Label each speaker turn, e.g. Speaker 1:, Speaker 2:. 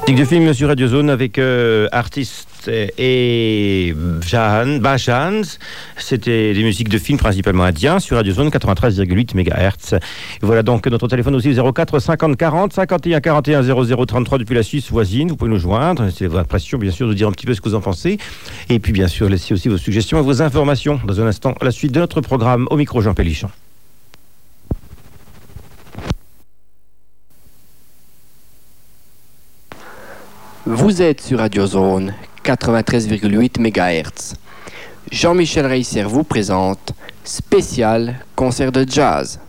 Speaker 1: De film sur Radio Zone avec artistes et Bajans. C'était des musiques de films principalement indiens sur Radio Zone 93,8 MHz. Voilà donc notre téléphone aussi 04 50 40 51 41 00 33 depuis la Suisse voisine. Vous pouvez nous joindre. C'est votre impression, bien sûr, de dire un petit peu ce que vous en pensez. Et puis, bien sûr, laissez aussi vos suggestions et vos informations. Dans un instant, la suite de notre programme. Au micro, Jean Pellichan.
Speaker 2: Vous êtes sur Radio Zone 93,8 MHz. Jean-Michel Reisser vous présente spécial concert de jazz.